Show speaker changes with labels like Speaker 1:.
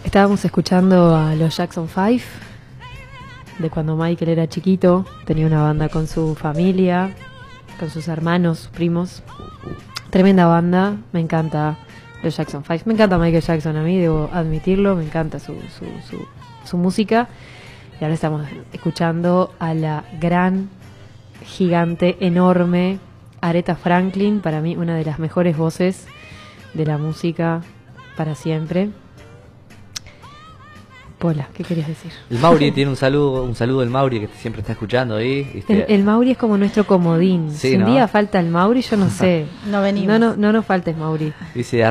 Speaker 1: Estábamos escuchando a los Jackson 5, de cuando Michael era chiquito, tenía una banda con su familia, con sus hermanos, sus primos. Tremenda banda, me encanta los Jackson 5, me encanta Michael Jackson, a mí debo admitirlo, me encanta su música. Y ahora estamos escuchando a la gran, gigante, enorme Aretha Franklin, para mí una de las mejores voces de la música para siempre. Pola, ¿qué querías decir?
Speaker 2: El Mauri tiene un saludo del Mauri que siempre está escuchando ahí.
Speaker 1: El Mauri es como nuestro comodín.
Speaker 2: Sí,
Speaker 1: si un
Speaker 2: ¿no?
Speaker 1: día falta el Mauri, yo no sé.
Speaker 3: No venimos.
Speaker 1: No nos faltes, Mauri.
Speaker 2: Dice